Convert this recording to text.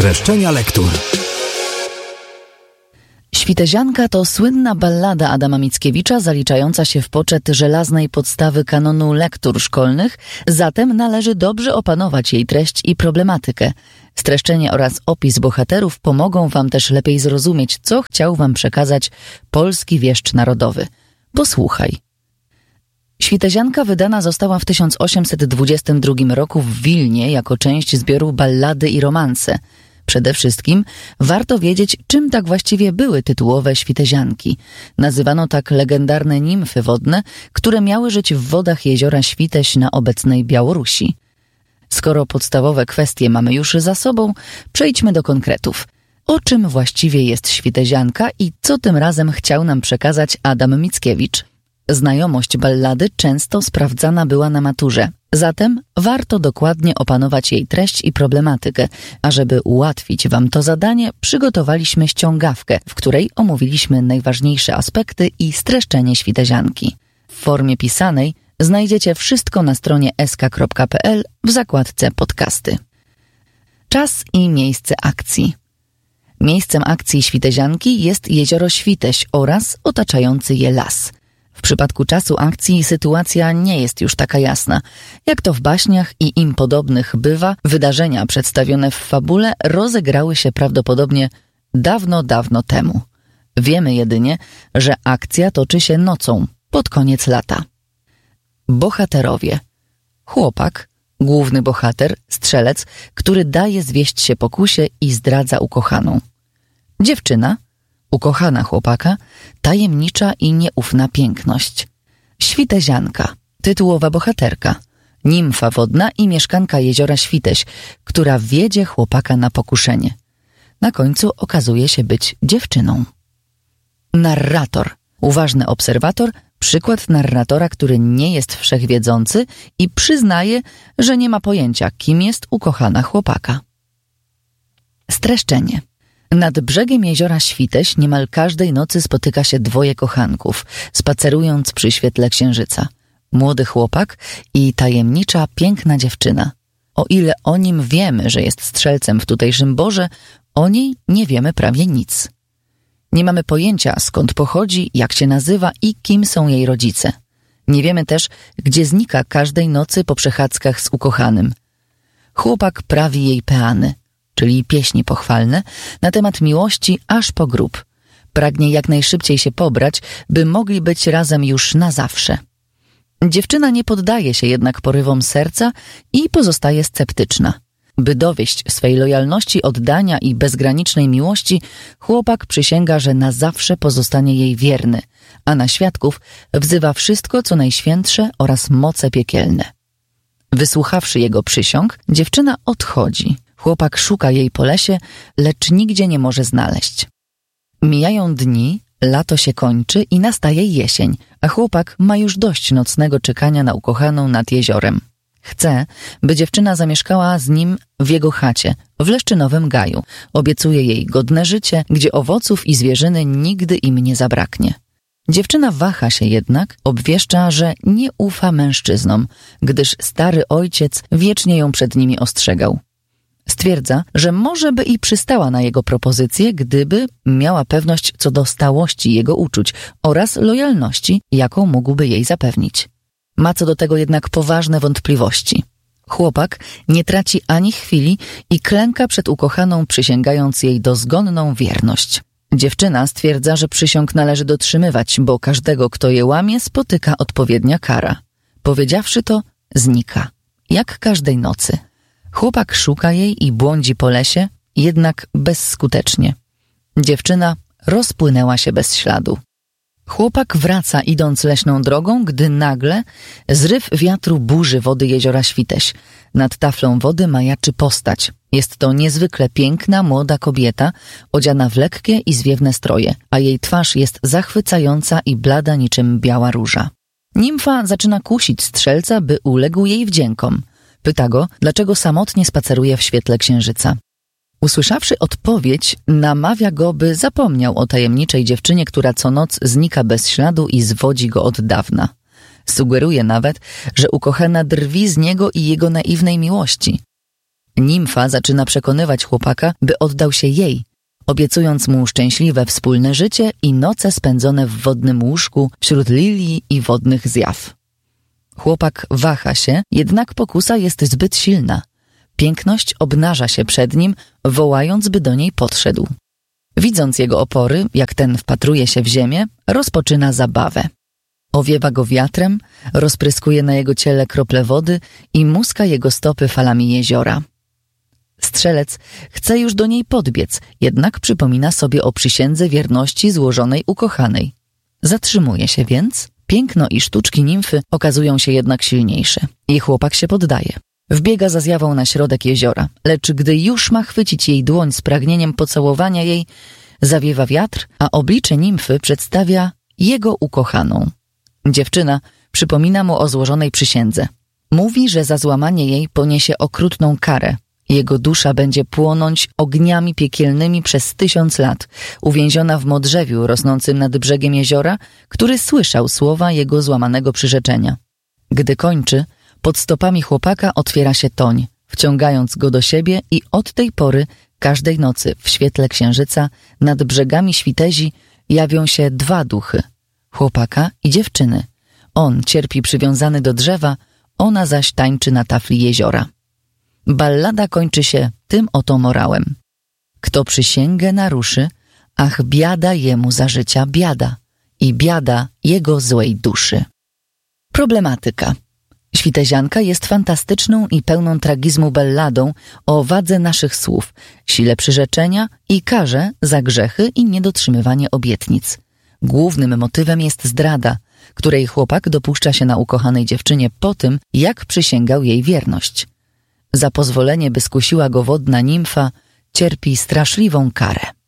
Streszczenia lektur. Świtezianka to słynna ballada Adama Mickiewicza zaliczająca się w poczet żelaznej podstawy kanonu lektur szkolnych, zatem należy dobrze opanować jej treść i problematykę. Streszczenie oraz opis bohaterów pomogą wam też lepiej zrozumieć, co chciał wam przekazać polski wieszcz narodowy. Posłuchaj. Świtezianka wydana została w 1822 roku w Wilnie jako część zbioru Ballady i romanse. Przede wszystkim warto wiedzieć, czym tak właściwie były tytułowe świtezianki. Nazywano tak legendarne nimfy wodne, które miały żyć w wodach jeziora Świteś na obecnej Białorusi. Skoro podstawowe kwestie mamy już za sobą, przejdźmy do konkretów. O czym właściwie jest świtezianka i co tym razem chciał nam przekazać Adam Mickiewicz? Znajomość ballady często sprawdzana była na maturze, zatem warto dokładnie opanować jej treść i problematykę, a żeby ułatwić wam to zadanie, przygotowaliśmy ściągawkę, w której omówiliśmy najważniejsze aspekty i streszczenie świtezianki. W formie pisanej znajdziecie wszystko na stronie sk.pl w zakładce podcasty. Czas i miejsce akcji. Miejscem akcji świtezianki jest jezioro Świteś oraz otaczający je las. W przypadku czasu akcji sytuacja nie jest już taka jasna. Jak to w baśniach i im podobnych bywa, wydarzenia przedstawione w fabule rozegrały się prawdopodobnie dawno, dawno temu. Wiemy jedynie, że akcja toczy się nocą, pod koniec lata. Bohaterowie. Chłopak, główny bohater, strzelec, który daje zwieść się pokusie i zdradza ukochaną. Dziewczyna, ukochana chłopaka, tajemnicza i nieufna piękność. Świtezianka, tytułowa bohaterka, nimfa wodna i mieszkanka jeziora Świteś, która wiedzie chłopaka na pokuszenie. Na końcu okazuje się być dziewczyną. Narrator, uważny obserwator, przykład narratora, który nie jest wszechwiedzący i przyznaje, że nie ma pojęcia, kim jest ukochana chłopaka. Streszczenie. Nad brzegiem jeziora Świteś niemal każdej nocy spotyka się dwoje kochanków, spacerując przy świetle księżyca. Młody chłopak i tajemnicza, piękna dziewczyna. O ile o nim wiemy, że jest strzelcem w tutejszym borze, o niej nie wiemy prawie nic. Nie mamy pojęcia, skąd pochodzi, jak się nazywa i kim są jej rodzice. Nie wiemy też, gdzie znika każdej nocy po przechadzkach z ukochanym. Chłopak prawi jej peany, czyli pieśni pochwalne, na temat miłości aż po grób. Pragnie jak najszybciej się pobrać, by mogli być razem już na zawsze. Dziewczyna nie poddaje się jednak porywom serca i pozostaje sceptyczna. By dowieść swej lojalności, oddania i bezgranicznej miłości, chłopak przysięga, że na zawsze pozostanie jej wierny, a na świadków wzywa wszystko, co najświętsze oraz moce piekielne. Wysłuchawszy jego przysiąg, dziewczyna odchodzi. Chłopak szuka jej po lesie, lecz nigdzie nie może znaleźć. Mijają dni, lato się kończy i nastaje jesień, a chłopak ma już dość nocnego czekania na ukochaną nad jeziorem. Chce, by dziewczyna zamieszkała z nim w jego chacie, w Leszczynowym Gaju. Obiecuje jej godne życie, gdzie owoców i zwierzyny nigdy im nie zabraknie. Dziewczyna waha się jednak, obwieszcza, że nie ufa mężczyznom, gdyż stary ojciec wiecznie ją przed nimi ostrzegał. Stwierdza, że może by i przystała na jego propozycję, gdyby miała pewność co do stałości jego uczuć oraz lojalności, jaką mógłby jej zapewnić. Ma co do tego jednak poważne wątpliwości. Chłopak nie traci ani chwili i klęka przed ukochaną, przysięgając jej dozgonną wierność. Dziewczyna stwierdza, że przysiąg należy dotrzymywać, bo każdego, kto je łamie, spotyka odpowiednia kara. Powiedziawszy to, znika, jak każdej nocy. Chłopak szuka jej i błądzi po lesie, jednak bezskutecznie. Dziewczyna rozpłynęła się bez śladu. Chłopak wraca idąc leśną drogą, gdy nagle zryw wiatru burzy wody jeziora Świteś. Nad taflą wody majaczy postać. Jest to niezwykle piękna, młoda kobieta, odziana w lekkie i zwiewne stroje, a jej twarz jest zachwycająca i blada niczym biała róża. Nimfa zaczyna kusić strzelca, by uległ jej wdziękom. Pyta go, dlaczego samotnie spaceruje w świetle księżyca. Usłyszawszy odpowiedź, namawia go, by zapomniał o tajemniczej dziewczynie, która co noc znika bez śladu i zwodzi go od dawna. Sugeruje nawet, że ukochana drwi z niego i jego naiwnej miłości. Nimfa zaczyna przekonywać chłopaka, by oddał się jej, obiecując mu szczęśliwe wspólne życie i noce spędzone w wodnym łóżku wśród lilii i wodnych zjaw. Chłopak waha się, jednak pokusa jest zbyt silna. Piękność obnaża się przed nim, wołając, by do niej podszedł. Widząc jego opory, jak ten wpatruje się w ziemię, rozpoczyna zabawę. Owiewa go wiatrem, rozpryskuje na jego ciele krople wody i muska jego stopy falami jeziora. Strzelec chce już do niej podbiec, jednak przypomina sobie o przysiędze wierności złożonej ukochanej. Zatrzymuje się więc, piękno i sztuczki nimfy okazują się jednak silniejsze i chłopak się poddaje. Wbiega za zjawą na środek jeziora, lecz gdy już ma chwycić jej dłoń z pragnieniem pocałowania jej, zawiewa wiatr, a oblicze nimfy przedstawia jego ukochaną. Dziewczyna przypomina mu o złożonej przysiędze. Mówi, że za złamanie jej poniesie okrutną karę. Jego dusza będzie płonąć ogniami piekielnymi przez 1000 lat, uwięziona w modrzewiu rosnącym nad brzegiem jeziora, który słyszał słowa jego złamanego przyrzeczenia. Gdy kończy, pod stopami chłopaka otwiera się toń, wciągając go do siebie i od tej pory każdej nocy w świetle księżyca nad brzegami Świtezi jawią się 2 duchy, chłopaka i dziewczyny. On cierpi przywiązany do drzewa, ona zaś tańczy na tafli jeziora. Ballada kończy się tym oto morałem. Kto przysięgę naruszy, ach biada jemu za życia biada i biada jego złej duszy. Problematyka. Świtezianka jest fantastyczną i pełną tragizmu balladą o wadze naszych słów, sile przyrzeczenia i karze za grzechy i niedotrzymywanie obietnic. Głównym motywem jest zdrada, której chłopak dopuszcza się na ukochanej dziewczynie po tym, jak przysięgał jej wierność. Za pozwolenie, by skusiła go wodna nimfa, cierpi straszliwą karę.